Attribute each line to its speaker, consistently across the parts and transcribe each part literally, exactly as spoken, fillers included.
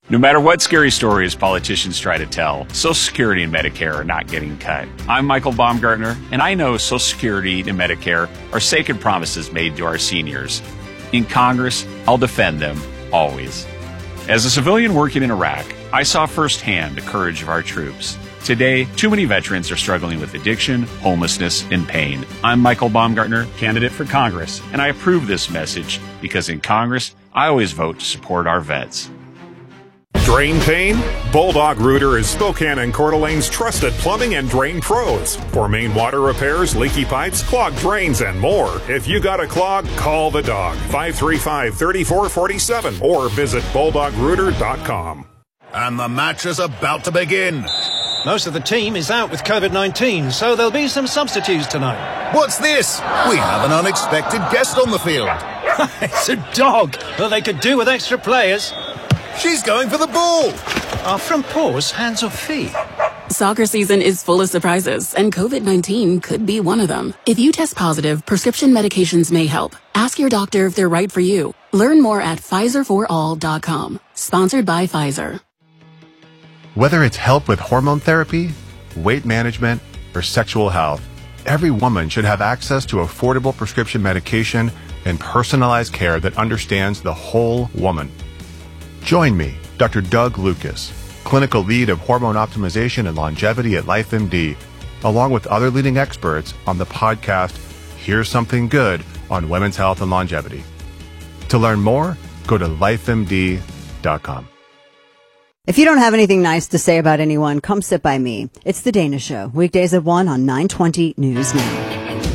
Speaker 1: No matter what scary stories politicians try to tell, Social Security and Medicare are not getting cut. I'm Michael Baumgartner, and I know Social Security and Medicare are sacred promises made to our seniors. In Congress, I'll defend them, always. As a civilian working in Iraq, I saw firsthand the courage of our troops. Today, too many veterans are struggling with addiction, homelessness, and pain. I'm Michael Baumgartner, candidate for Congress, and I approve this message because in Congress, I always vote to support our vets.
Speaker 2: Drain pain? Bulldog Rooter is Spokane and Coeur d'Alene's trusted plumbing and drain pros. For main water repairs, leaky pipes, clogged drains, and more. If you got a clog, call the dog. five three five, three four four seven or visit bulldog rooter dot com.
Speaker 3: And the match is about to begin.
Speaker 4: Most of the team is out with COVID nineteen, so there'll be some substitutes tonight.
Speaker 3: What's this? We have an unexpected guest on the field.
Speaker 4: It's a dog. Well, they could do with extra players.
Speaker 3: She's going for the ball.
Speaker 4: Are front paws hands or feet?
Speaker 5: Soccer season is full of surprises, and COVID nineteen could be one of them. If you test positive, prescription medications may help. Ask your doctor if they're right for you. Learn more at Pfizer for all dot com. Sponsored by Pfizer.
Speaker 6: Whether it's help with hormone therapy, weight management, or sexual health, every woman should have access to affordable prescription medication and personalized care that understands the whole woman. Join me, Doctor Doug Lucas, clinical lead of hormone optimization and longevity at LifeMD, along with other leading experts on the podcast, Here's Something Good on Women's Health and Longevity. To learn more, go to life M D dot com.
Speaker 7: If you don't have anything nice to say about anyone, come sit by me. It's The Dana Show, weekdays at one on nine twenty News Now.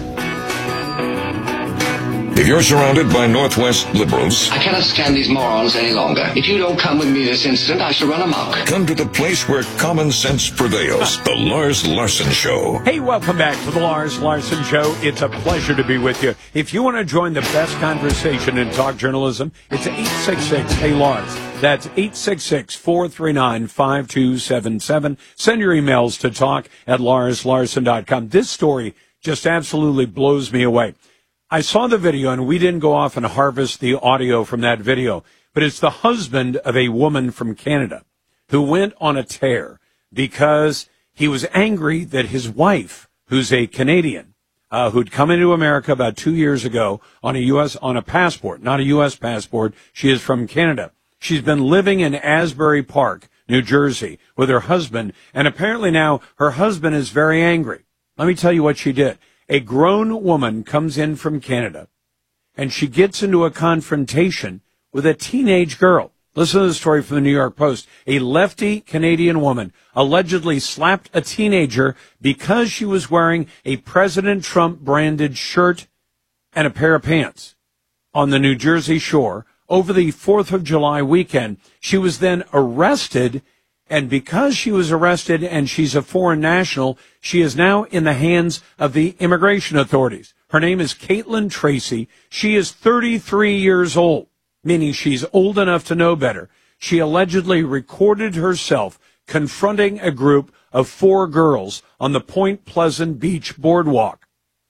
Speaker 8: If you're surrounded by Northwest liberals,
Speaker 9: I cannot stand these morons any longer. If you don't come with me this instant, I shall run amok.
Speaker 8: Come to the place where common sense prevails. The Lars Larson Show.
Speaker 10: Hey, welcome back to the Lars Larson Show. It's a pleasure to be with you. If you want to join the best conversation in talk journalism, it's eight six six, hey Lars. That's eight six six, four three nine, five two seven seven. Send your emails to talk at lars larson dot com. This story just absolutely blows me away. I saw the video, and we didn't go off and harvest the audio from that video, but it's the husband of a woman from Canada who went on a tear because he was angry that his wife, who's a Canadian, uh, who'd come into America about two years ago on a U S, on a passport, not a U S passport. She is from Canada. She's been living in Asbury Park, New Jersey, with her husband, and apparently now her husband is very angry. Let me tell you what she did. A grown woman comes in from Canada, and she gets into a confrontation with a teenage girl. Listen to the story from the New York Post. A lefty Canadian woman allegedly slapped a teenager because she was wearing a President Trump-branded shirt and a pair of pants on the New Jersey shore over the fourth of July weekend. She was then arrested. And because she was arrested and she's a foreign national, she is now in the hands of the immigration authorities. Her name is Caitlin Tracy. She is thirty-three years old, meaning she's old enough to know better. She allegedly recorded herself confronting a group of four girls on the Point Pleasant Beach boardwalk.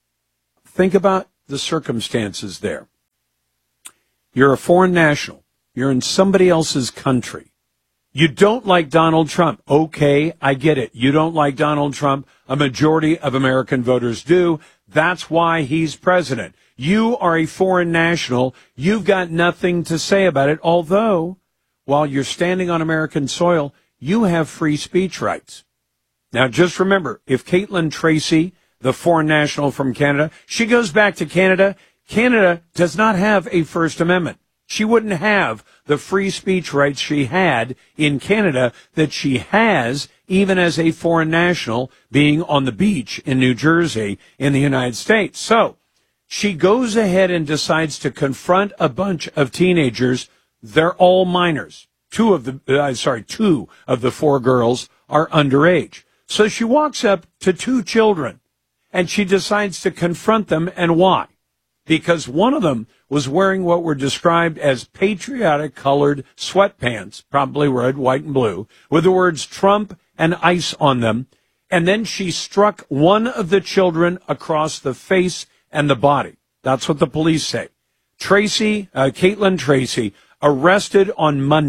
Speaker 10: Think about the circumstances there. You're a foreign national. You're in somebody else's country. You don't like Donald Trump. Okay, I get it. You don't like Donald Trump. A majority of American voters do. That's why he's president. You are a foreign national. You've got nothing to say about it, although while you're standing on American soil, you have free speech rights. Now, just remember, if Caitlin Tracy, the foreign national from Canada, she goes back to Canada, Canada does not have a First Amendment. She wouldn't have the free speech rights she had in Canada that she has even as a foreign national being on the beach in New Jersey in the United States. So she goes ahead and decides to confront a bunch of teenagers. They're all minors. Two of the, uh, sorry, two of the four girls are underage. So she walks up to two children and she decides to confront them. And why? Because one of them was wearing what were described as patriotic-colored sweatpants, probably red, white, and blue, with the words Trump and ICE on them. And then she struck one of the children across the face and the body. That's what the police say. Tracy, uh, Caitlin Tracy, arrested on Monday.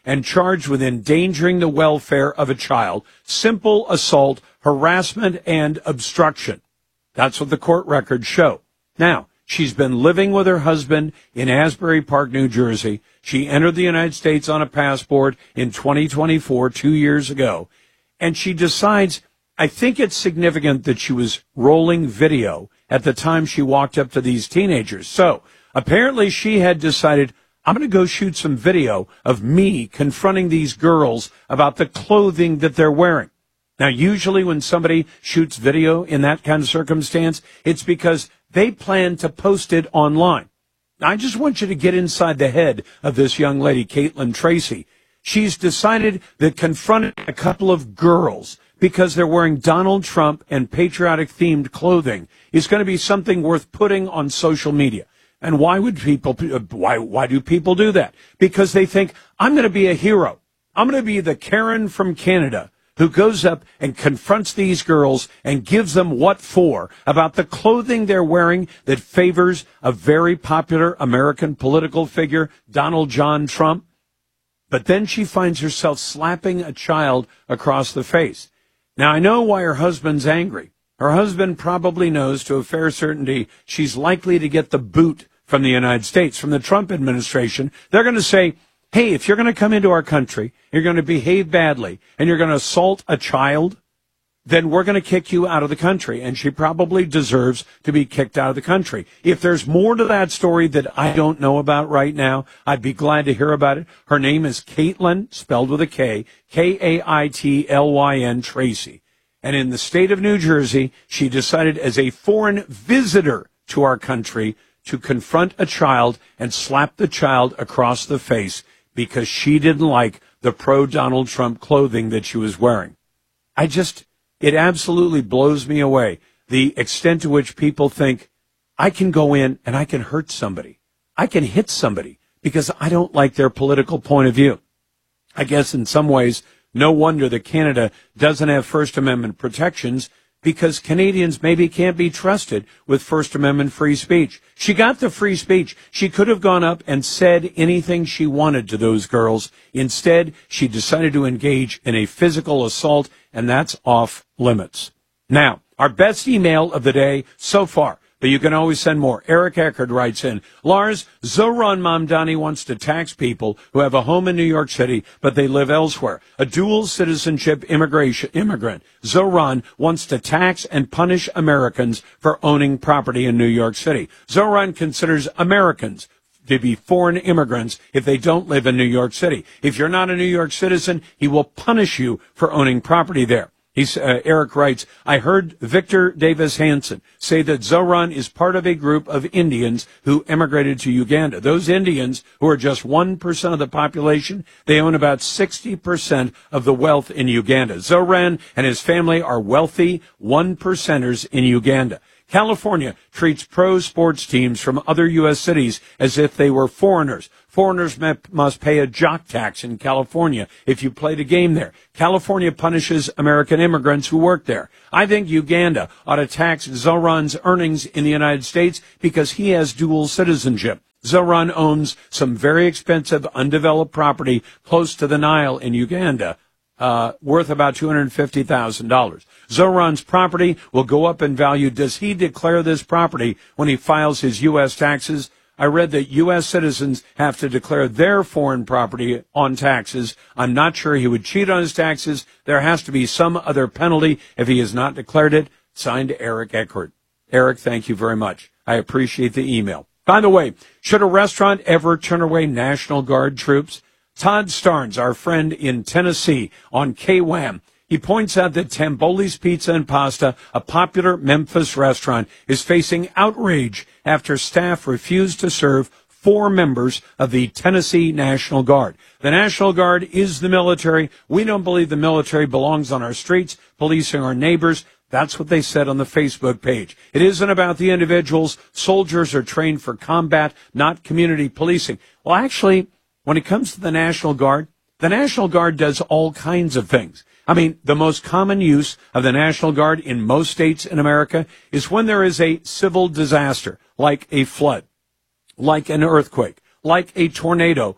Speaker 10: and charged with endangering the welfare of a child, simple assault, harassment, and obstruction. That's what the court records show. Now, she's been living with her husband in Asbury Park, New Jersey. She entered the United States on a passport in twenty twenty-four, two years ago. And she decides, I think it's significant that she was rolling video at the time she walked up to these teenagers. So apparently she had decided, I'm going to go shoot some video of me confronting these girls about the clothing that they're wearing. Now, usually when somebody shoots video in that kind of circumstance, it's because they plan to post it online. Now, I just want you to get inside the head of this young lady, Caitlin Tracy. She's decided that confronting a couple of girls because they're wearing Donald Trump and patriotic-themed clothing is going to be something worth putting on social media. And why would people, why, why do people do that? Because they think, I'm going to be a hero. I'm going to be the Karen from Canada who goes up and confronts these girls and gives them what for about the clothing they're wearing that favors a very popular American political figure, Donald John Trump. But then she finds herself slapping a child across the face. Now, I know why her husband's angry. Her husband probably knows to a fair certainty she's likely to get the boot from the United States, from the Trump administration. They're going to say, hey, if you're going to come into our country, you're going to behave badly, and you're going to assault a child, then we're going to kick you out of the country. And she probably deserves to be kicked out of the country. If there's more to that story that I don't know about right now, I'd be glad to hear about it. Her name is Caitlin, spelled with a K, K A I T L Y N, Tracy. And in the state of New Jersey, she decided as a foreign visitor to our country to confront a child and slap the child across the face because she didn't like the pro-Donald Trump clothing that she was wearing. I just... It absolutely blows me away, the extent to which people think, I can go in and I can hurt somebody. I can hit somebody because I don't like their political point of view. I guess in some ways, no wonder that Canada doesn't have First Amendment protections because Canadians maybe can't be trusted with First Amendment free speech. She got the free speech. She could have gone up and said anything she wanted to those girls. Instead, she decided to engage in a physical assault, and that's off limits. Now, our best email of the day so far, but you can always send more. Eric Eckert writes in, Lars, Zohran Mamdani wants to tax people who have a home in New York City, but they live elsewhere. A dual citizenship immigration immigrant. Zohran wants to tax and punish Americans for owning property in New York City. Zohran considers Americans to be foreign immigrants if they don't live in New York City. If you're not a New York citizen, he will punish you for owning property there. He's, uh, Eric writes, I heard Victor Davis Hanson say that Zohran is part of a group of Indians who emigrated to Uganda. Those Indians, who are just one percent of the population, they own about sixty percent of the wealth in Uganda. Zohran and his family are wealthy one percenters in Uganda. California treats pro sports teams from other U S cities as if they were foreigners. Foreigners must pay a jock tax in California if you played a game there. California punishes American immigrants who work there. I think Uganda ought to tax Zohran's earnings in the United States because he has dual citizenship. Zohran owns some very expensive undeveloped property close to the Nile in Uganda, uh, worth about two hundred fifty thousand dollars. Zohran's property will go up in value. Does he declare this property when he files his U S taxes? I read that U S citizens have to declare their foreign property on taxes. I'm not sure he would cheat on his taxes. There has to be some other penalty if he has not declared it. Signed, Eric Eckert. Eric, thank you very much. I appreciate the email. By the way, should a restaurant ever turn away National Guard troops? Todd Starnes, our friend in Tennessee on K W A M, he points out that Tamboli's Pizza and Pasta, a popular Memphis restaurant, is facing outrage after staff refused to serve four members of the Tennessee National Guard. The National Guard is the military. We don't believe the military belongs on our streets, policing our neighbors. That's what they said on the Facebook page. It isn't about the individuals. Soldiers are trained for combat, not community policing. Well, actually, when it comes to the National Guard, the National Guard does all kinds of things. I mean, the most common use of the National Guard in most states in America is when there is a civil disaster, like a flood, like an earthquake, like a tornado.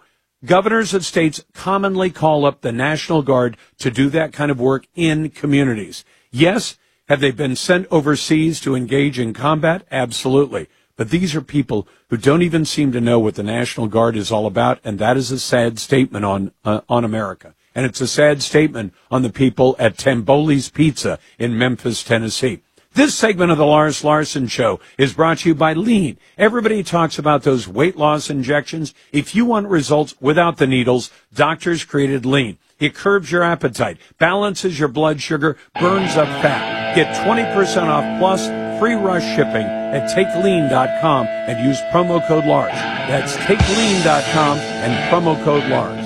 Speaker 10: Governors of states commonly call up the National Guard to do that kind of work in communities. Yes, have they been sent overseas to engage in combat? Absolutely. But these are people who don't even seem to know what the National Guard is all about, and that is a sad statement on uh, on America. And it's a sad statement on the people at Tamboli's Pizza in Memphis, Tennessee. This segment of the Lars Larson Show is brought to you by Lean. Everybody talks about those weight loss injections. If you want results without the needles, doctors created Lean. It curbs your appetite, balances your blood sugar, burns up fat. Get twenty percent off plus free rush shipping at take lean dot com and use promo code Lars. That's take lean dot com and promo code Lars.